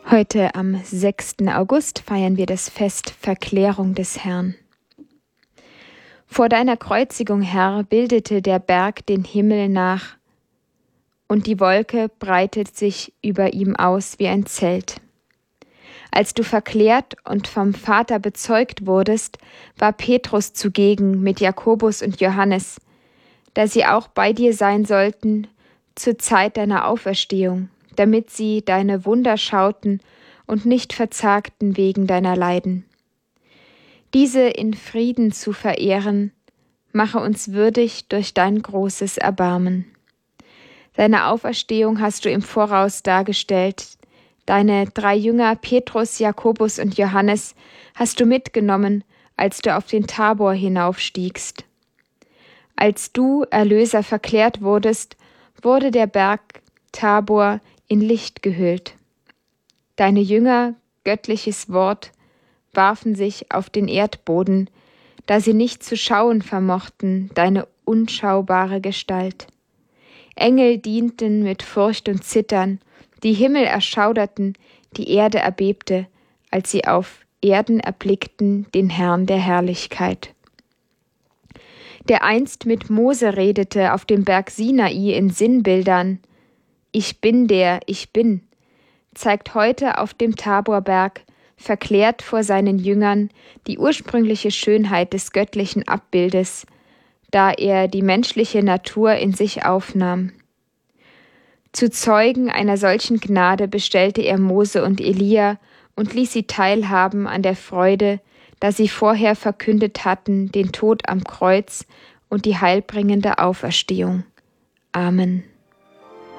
Heute am 6. August feiern wir das Fest Verklärung des Herrn. Vor deiner Kreuzigung, Herr, bildete der Berg den Himmel nach, und die Wolke breitet sich über ihm aus wie ein Zelt. Als du verklärt und vom Vater bezeugt wurdest, war Petrus zugegen mit Jakobus und Johannes, da sie auch bei dir sein sollten zur Zeit deiner Auferstehung, damit sie deine Wunder schauten und nicht verzagten wegen deiner Leiden. Diese in Frieden zu verehren, mache uns würdig durch dein großes Erbarmen. Deine Auferstehung hast du im Voraus dargestellt. Deine 3 Jünger Petrus, Jakobus und Johannes hast du mitgenommen, als du auf den Tabor hinaufstiegst. Als du, Erlöser, verklärt wurdest, wurde der Berg Tabor in Licht gehüllt. Deine Jünger, göttliches Wort, warfen sich auf den Erdboden, da sie nicht zu schauen vermochten, deine unschaubare Gestalt. Engel dienten mit Furcht und Zittern, die Himmel erschauderten, die Erde erbebte, als sie auf Erden erblickten den Herrn der Herrlichkeit. Der einst mit Mose redete auf dem Berg Sinai in Sinnbildern, Ich bin der Ich Bin, zeigt heute auf dem Taborberg, verklärt vor seinen Jüngern, die ursprüngliche Schönheit des göttlichen Abbildes, da er die menschliche Natur in sich aufnahm. Zu Zeugen einer solchen Gnade bestellte er Mose und Elia und ließ sie teilhaben an der Freude, da sie vorher verkündet hatten den Tod am Kreuz und die heilbringende Auferstehung. Amen.